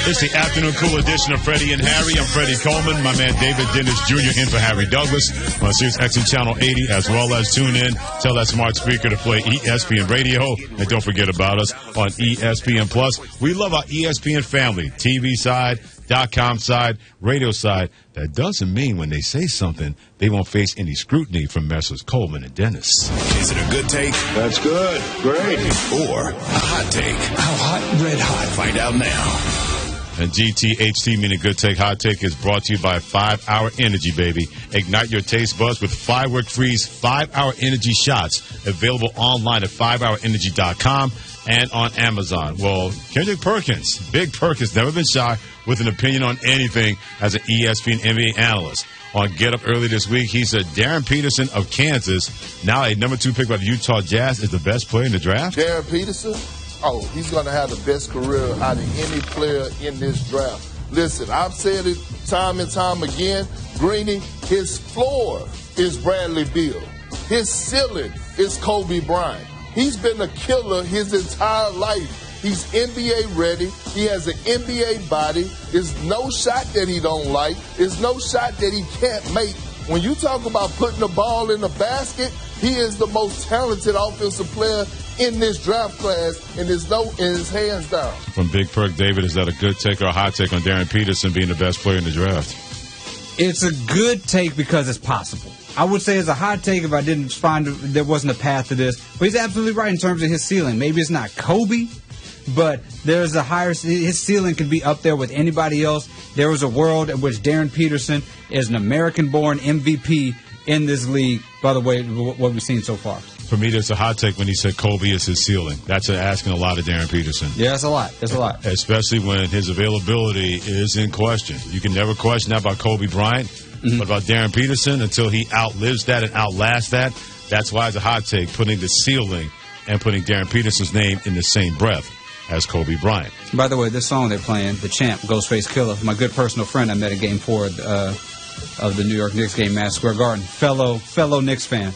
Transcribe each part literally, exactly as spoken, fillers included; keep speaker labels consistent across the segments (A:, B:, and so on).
A: It's the afternoon cool edition of Freddie and Harry. I'm Freddie Coleman. My man David Dennis Junior in for Harry Douglas on Sirius X M Channel eighty, as well as tune in. Tell that smart speaker to play E S P N Radio. And don't forget about us on E S P N Plus. We love our E S P N family. T V side, dot com side, radio side. That doesn't mean when they say something, they won't face any scrutiny from Messrs. Coleman and Dennis.
B: Is it a good take?
C: That's good. Great.
B: Or a hot take? How hot? Red hot. Find out now.
A: And G T H T, meaning Good Take, Hot Take, is brought to you by five hour Energy, baby. Ignite your taste buds with Firework Freeze five hour Energy shots. Available online at five hour energy dot com and on Amazon. Well, Kendrick Perkins, Big Perkins, never been shy with an opinion on anything as an E S P N N B A analyst. On Get Up early this week, he said Darren Peterson of Kansas, now a number two pick by the Utah Jazz, is the best player in the draft.
D: Darren Peterson? Oh, he's going to have the best career out of any player in this draft. Listen, I've said it time and time again. Greeny, his floor is Bradley Beal. His ceiling is Kobe Bryant. He's been a killer his entire life. He's N B A ready. He has an N B A body. There's no shot that he don't like. There's no shot that he can't make. When you talk about putting the ball in the basket, he is the most talented offensive player in this draft class, and there's no in his hands down.
A: From Big Perk, David, is that a good take or a hot take on Darren Peterson being the best player in the draft?
E: It's a good take because it's possible. I would say it's a hot take if I didn't find there wasn't a path to this. But he's absolutely right in terms of his ceiling. Maybe it's not Kobe, but there's a higher, his ceiling could be up there with anybody else. There was a world in which Darren Peterson is an American-born M V P in this league, by the way, what we've seen so far.
A: For me, that's a hot take when he said Kobe is his ceiling. That's asking a lot of Darren Peterson.
E: Yeah, that's a lot. That's a lot.
A: Especially when his availability is in question. You can never question that about Kobe Bryant, mm-hmm. but about Darren Peterson until he outlives that and outlasts that. That's why it's a hot take, putting the ceiling and putting Darren Peterson's name in the same breath as Kobe Bryant.
E: By the way, this song they're playing, The Champ, Ghostface Killah, my good personal friend I met at Game four uh, of the New York Knicks game, Madison Square Garden. Fellow, fellow Knicks fan.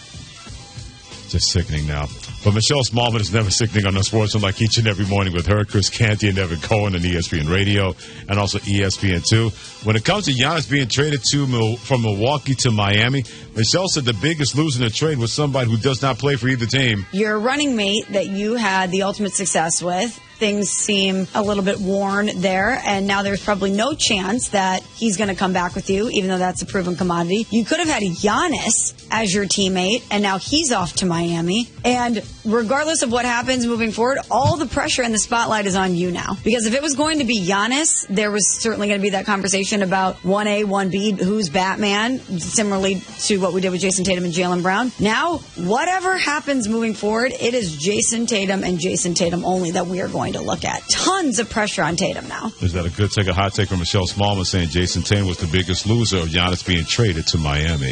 A: Just sickening now. But Michelle Smallman is never sickening on the sports like each and every morning with her, Chris Canty, and Evan Cohen on E S P N Radio and also E S P N two. When it comes to Giannis being traded to from Milwaukee to Miami, Michelle said the biggest loser in the trade was somebody who does not play for either team.
F: Your running mate that you had the ultimate success with, things seem a little bit worn there, and now there's probably no chance that he's going to come back with you, even though that's a proven commodity. You could have had Giannis as your teammate, and now he's off to Miami. And regardless of what happens moving forward, all the pressure and the spotlight is on you now. Because if it was going to be Giannis, there was certainly going to be that conversation about one A, one B, who's Batman, similarly to what we did with Jason Tatum and Jaylen Brown. Now, whatever happens moving forward, it is Jason Tatum and Jason Tatum only that we are going to look at. Tons of pressure on Tatum now.
A: Is that a good take, a hot take from Michelle Smallman saying Jason Tatum was the biggest loser of Giannis being traded to Miami?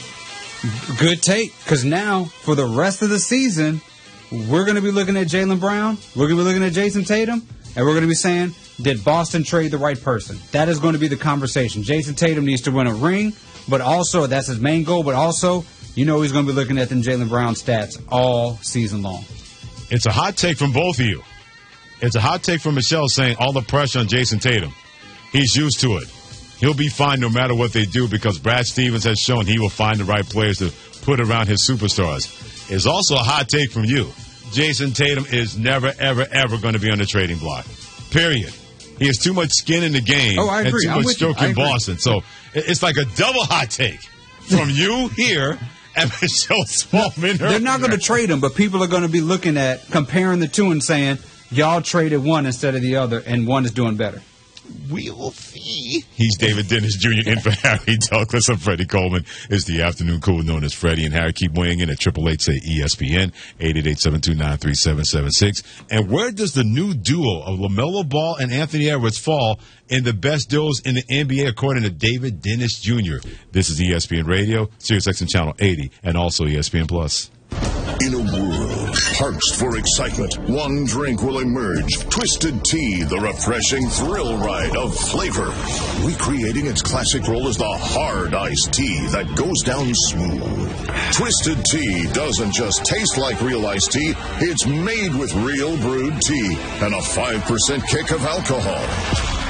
E: Good take, because now, for the rest of the season, we're going to be looking at Jaylen Brown, we're going to be looking at Jason Tatum, and we're going to be saying, did Boston trade the right person? That is going to be the conversation. Jason Tatum needs to win a ring, but also, that's his main goal, but also, you know he's going to be looking at them Jaylen Brown stats all season long.
A: It's a hot take from both of you. It's a hot take from Michelle saying all the pressure on Jason Tatum. He's used to it. He'll be fine no matter what they do because Brad Stevens has shown he will find the right players to put around his superstars. It's also a hot take from you. Jason Tatum is never, ever, ever going to be on the trading block. Period. He has too much skin in the game
E: oh, I agree.
A: and too
E: I'm
A: much stroke in Boston. So it's like a double hot take from you here and Michelle Smallman.
E: They're not going to trade him, but people are going to be looking at, comparing the two and saying, y'all traded one instead of the other, and one is doing better.
A: We will see. He's David Dennis Junior in for Harry Douglas. I'm Freddie Coleman. It's the afternoon cool known as Freddie and Harry. Keep weighing in at triple eight say E S P N, eight eight eight, seven two nine, three seven seven six. And where does the new duo of LaMelo Ball and Anthony Edwards fall in the best duos in the N B A according to David Dennis Junior? This is E S P N Radio, Sirius X M Channel eighty, and also E S P N Plus.
B: In a world parched for excitement, one drink will emerge. Twisted Tea, the refreshing thrill ride of flavor. Recreating its classic role as the hard iced tea that goes down smooth. Twisted Tea doesn't just taste like real iced tea, it's made with real brewed tea and a five percent kick of alcohol.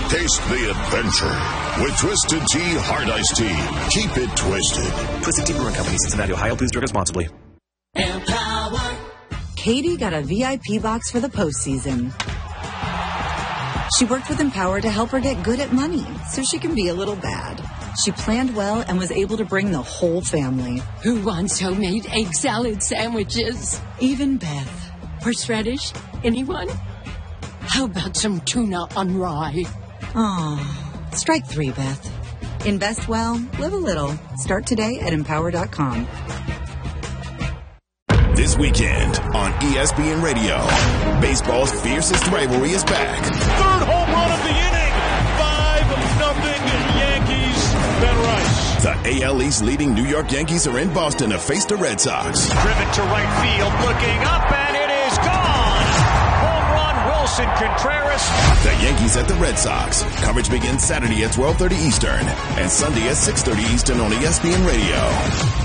B: Taste the adventure with Twisted Tea Hard Iced Tea. Keep it twisted.
G: Twisted Tea Brewing Company, Cincinnati, Ohio. Please drink responsibly.
H: Empower. Katie got a V I P box for the postseason. She worked with Empower to help her get good at money so she can be a little bad. She planned well and was able to bring the whole family.
I: Who wants homemade egg salad sandwiches?
H: Even Beth.
I: Horseradish? Anyone? How about some tuna on rye?
H: Aw, strike three, Beth. Invest well, live a little. Start today at empower dot com.
B: This weekend on E S P N Radio, baseball's fiercest rivalry is back.
J: Third home run of the inning. five nothing Yankees. Ben Rice.
B: The A L East leading New York Yankees are in Boston to face the Red Sox.
J: Driven to right field, looking up, and it is gone. Home run, Wilson Contreras.
B: The Yankees at the Red Sox. Coverage begins Saturday at twelve thirty Eastern and Sunday at six thirty Eastern on E S P N Radio.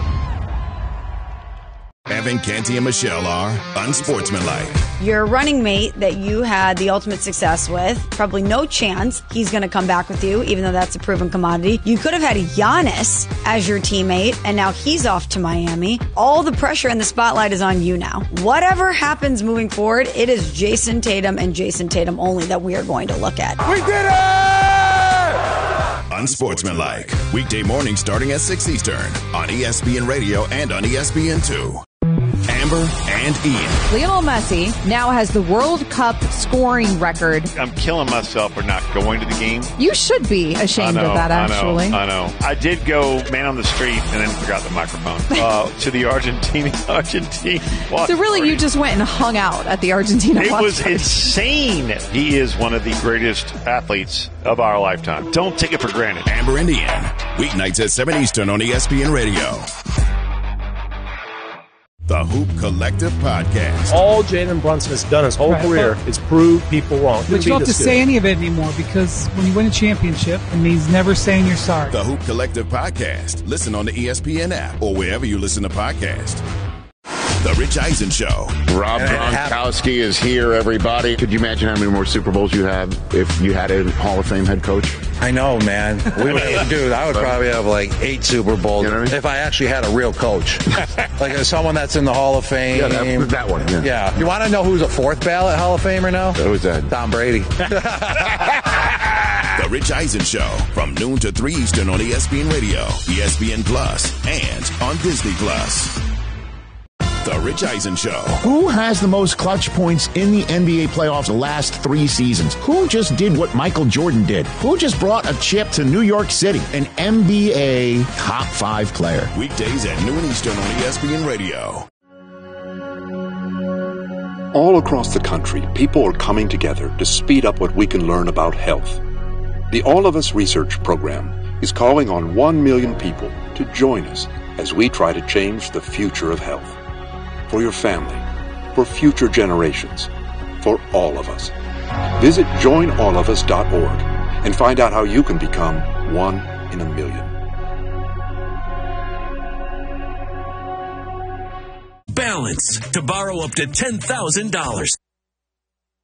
B: Evan, Canty, and Michelle are unsportsmanlike.
F: Your running mate that you had the ultimate success with, probably no chance he's going to come back with you, even though that's a proven commodity. You could have had Giannis as your teammate, and now he's off to Miami. All the pressure and the spotlight is on you now. Whatever happens moving forward, it is Jason Tatum and Jason Tatum only that we are going to look at.
B: We did it! Unsportsmanlike. Weekday morning starting at six Eastern on E S P N Radio and on E S P N two. Amber and Ian.
K: Lionel Messi now has the World Cup scoring record.
L: I'm killing myself for not going to the game.
K: You should be ashamed
L: know,
K: of that, actually.
L: I know, I know. I did go man on the street and then forgot the microphone uh, to the Argentine Argentine.
K: So really, party. You just went and hung out at the Argentina.
L: It was
K: party.
L: insane. He is one of the greatest athletes of our lifetime. Don't take it for granted.
B: Amber and Ian, weeknights at seven Eastern on E S P N Radio. The Hoop Collective Podcast.
M: All Jalen Brunson has done his whole right. career is prove people wrong.
N: But you don't have to say any of it anymore, because when you win a championship, it means never saying you're sorry.
B: The Hoop Collective Podcast. Listen on the E S P N app or wherever you listen to podcasts. The Rich Eisen Show.
O: Rob Gronkowski is here, everybody. Could you imagine how many more Super Bowls you have if you had a Hall of Fame head coach?
P: I know, man. We would, dude, I would probably have like eight Super Bowls, you know what I mean? If I actually had a real coach. Like as someone that's in the Hall of Fame.
O: Yeah, that, that one. Yeah.
P: yeah. You want to know who's a fourth ballot Hall of Famer now?
O: Who's that?
P: Tom Brady.
B: The Rich Eisen Show from noon to three Eastern on E S P N Radio, E S P N Plus, and on Disney Plus. The Rich Eisen Show.
Q: Who has the most clutch points in the N B A playoffs the last three seasons? Who just did what Michael Jordan did? Who just brought a chip to New York City? An N B A top five player.
B: Weekdays at noon Eastern on E S P N Radio.
R: All across the country, people are coming together to speed up what we can learn about health. The All of Us Research Program is calling on one million people to join us as we try to change the future of health. For your family, for future generations, for all of us. Visit join all of us dot org and find out how you can become one in a million.
S: Balance to borrow up to ten thousand dollars.